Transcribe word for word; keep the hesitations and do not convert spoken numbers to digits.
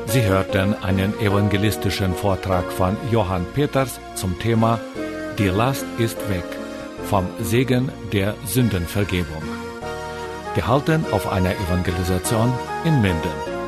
Sie hörten einen evangelistischen Vortrag von Johann Peters zum Thema Die Last ist weg, vom Segen der Sündenvergebung. Gehalten auf einer Evangelisation in Minden.